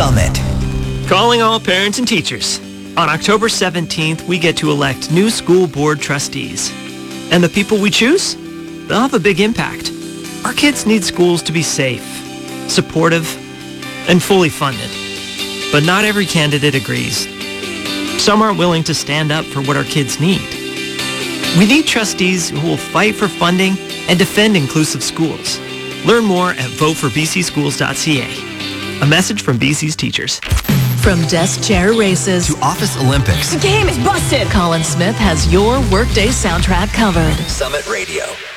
Summit. Calling all parents and teachers. On October 17th, we get to elect new school board trustees. And the people we choose? They'll have a big impact. Our kids need schools to be safe, supportive, and fully funded. But not every candidate agrees. Some aren't willing to stand up for what our kids need. We need trustees who will fight for funding and defend inclusive schools. Learn more at voteforBCschools.ca. A message from BC's teachers. From desk chair races to Office Olympics. The game is busted. Colin Smith has your workday soundtrack covered. Summit Radio.